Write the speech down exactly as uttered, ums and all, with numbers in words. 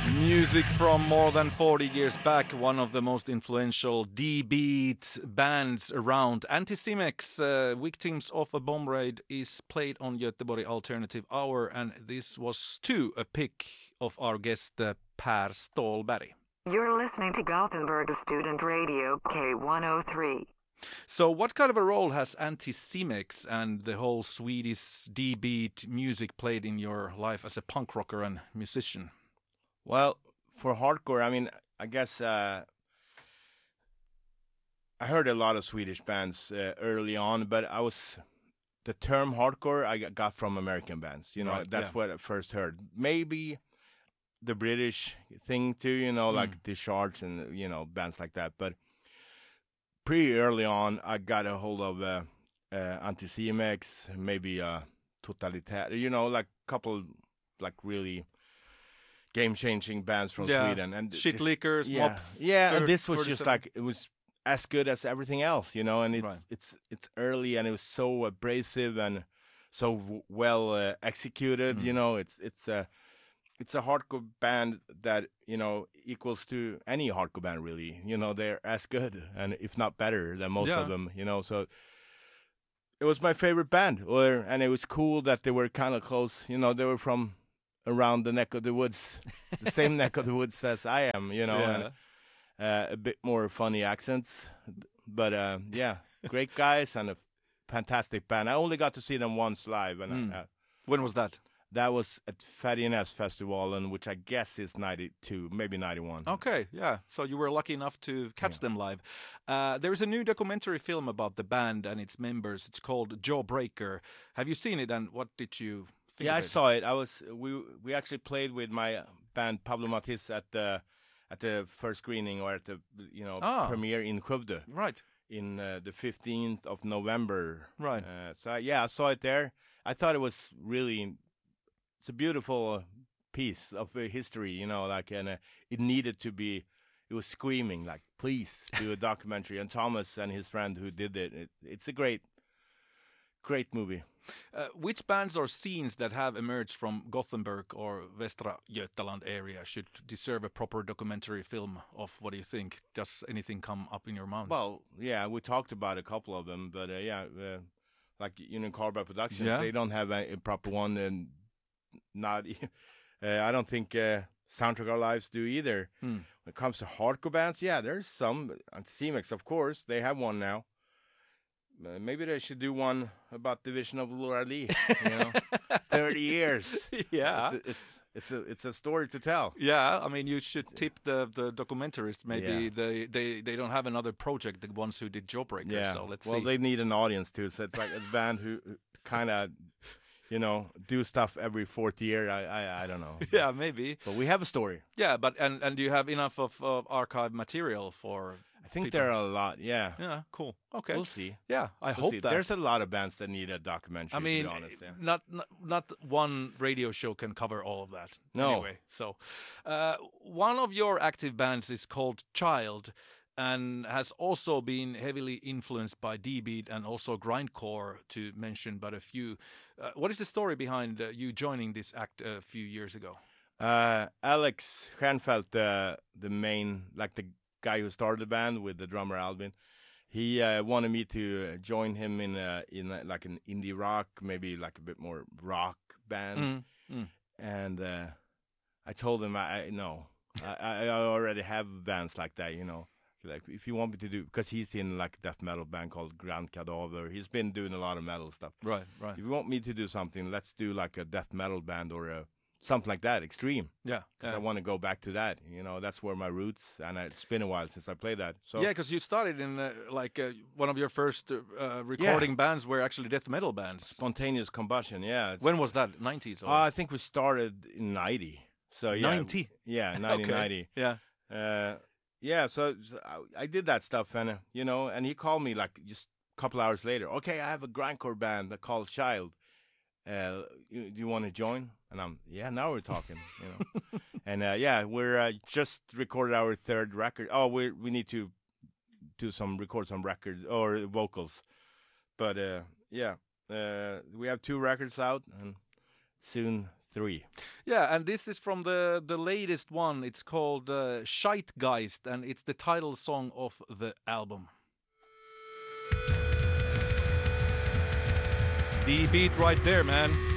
Music from more than forty years back, one of the most influential D-beat bands around. Anticimex, uh, Victims of a Bomb Raid, is played on Göteborg Alternative Hour, and this was too a pick of our guest uh, Per Stålberg. You're listening to Gothenburg Student Radio, K one oh three. So what kind of a role has Anticimex and the whole Swedish D-beat music played in your life as a punk rocker and musician? Well, for hardcore, I mean, I guess uh, I heard a lot of Swedish bands uh, early on, but I was the term hardcore I got from American bands. You know, Right, that's yeah. what I first heard. Maybe the British thing too. You know, Mm. like Discharge and you know bands like that. But pretty early on, I got a hold of uh, uh, Anticimex, maybe uh, Totalitaire. You know, like couple like really game-changing bands from Yeah, Sweden, and Shit this- Leakers, yeah, Mop, yeah, and third- this was just thirty-seven. like it was as good as everything else, you know. And it's Right. it's it's early, and it was so abrasive and so w- well uh, executed, Mm. you know. It's it's a it's a hardcore band that you know equals to any hardcore band, really. You know, they're as good and if not better than most Yeah. of them, you know. So it was my favorite band, or and it was cool that they were kind of close. You know, they were from around the neck of the woods, the same neck of the woods as I am. You know, and uh, a bit more funny accents, but uh, yeah, great guys and a fantastic band. I only got to see them once live, and Mm. uh, When was that? that was at Färjestad Festival, and which I guess is ninety-two, maybe ninety-one. Okay, yeah. So you were lucky enough to catch Yeah. them live. Uh, there is a new documentary film about the band and its members. It's called Jawbreaker. Have you seen it, and what did you think Yeah, of I it? saw it. I was we we actually played with my band Pablo Matiz at the at the first screening or at the you know Ah. premiere in Skövde Right, in uh, the fifteenth of November. right. Uh, so I- yeah, I saw it there. I thought it was really it's a beautiful uh, piece of uh, history, you know, like and uh, it needed to be. It was screaming like, please do a documentary. And Thomas and his friend who did it, it it's a great, great movie. Uh, which bands or scenes that have emerged from Gothenburg or Västra Götaland area should deserve a proper documentary film of? What do you think? Does anything come up in your mind? Well, yeah, we talked about a couple of them, but uh, yeah, uh, like Union Carbide Productions, Yeah. they don't have a, a proper one, and not. e- Uh, I don't think uh, Soundtrack Our Lives do either. Hmm. When it comes to hardcore bands, yeah, there's some. Anticimex, of course, they have one now. Uh, maybe they should do one about Division of Laura Lee. You know, thirty years. yeah. It's a, it's it's a it's a story to tell. Yeah, I mean, you should tip the the documentarists. Maybe Yeah. they, they they don't have another project, the ones who did Jawbreaker. Yeah. So let's well, see. they need an audience too. So it's like a band who, kind of, you know, do stuff every fourth year. I I, I don't know. Yeah, maybe. But we have a story. Yeah, but and and you have enough of uh, archive material for. I think people. there are a lot. Yeah. Yeah, cool. Okay. We'll see. Yeah, I We'll hope see. that. There's a lot of bands that need a documentary. I mean, to be honest. Yeah. not, not not one radio show can cover all of that. No. Anyway, so uh, one of your active bands is called Child, and has also been heavily influenced by D-beat and also grindcore, to mention but a few. Uh, what is the story behind uh, you joining this act a few years ago? Uh, Alex Stjernfeldt, the the main, like the guy who started the band with the drummer Albin, he uh, wanted me to uh, join him in a, in a, like an indie rock, maybe like a bit more rock band. Mm, mm. And uh, I told him I, I no, I, I already have bands like that, you know. Like if you want me to do, because he's in like a death metal band called Grand Cadaver. He's been doing a lot of metal stuff. Right, right. If you want me to do something, let's do like a death metal band or a something like that, extreme. Yeah. Because yeah. I want to go back to that. You know, that's where my roots, and it's been a while since I played that. So Yeah, because you started in uh, like uh, one of your first uh, uh, recording bands were actually death metal bands. spontaneous combustion. Yeah. it's- When was that? nineties? Or? Uh, I think we started in ninety. So yeah, ninety? Yeah, nineteen ninety. Yeah. Uh, yeah, so, so I, I did that stuff, and uh, you know, and he called me like just a couple hours later. Okay, I have a grindcore band that called Child. Uh, you, do you want to join? And I'm yeah. Now we're talking, you know. And uh, yeah, we're uh, just recorded our third record. Oh, we we need to do some record some records or vocals, but uh, yeah, uh, we have two records out and soon three. Yeah, and this is from the the latest one. It's called uh, Scheitgeist, and it's the title song of the album. The beat right there, man.